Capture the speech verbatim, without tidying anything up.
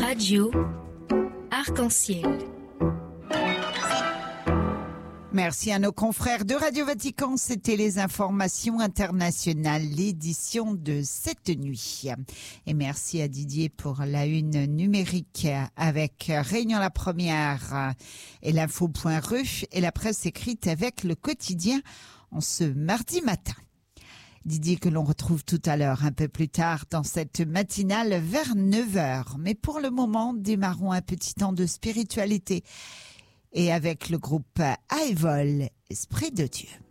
Radio Arc-en-Ciel. Merci à nos confrères de Radio Vatican. C'était les informations internationales, l'édition de cette nuit. Et merci à Didier pour la une numérique avec Réunion la Première et l'info.ru et la presse écrite avec le quotidien en ce mardi matin. Didier que l'on retrouve tout à l'heure, un peu plus tard dans cette matinale vers neuf heures. Mais pour le moment, démarrons un petit temps de spiritualité. Et avec le groupe Aevol, Esprit de Dieu.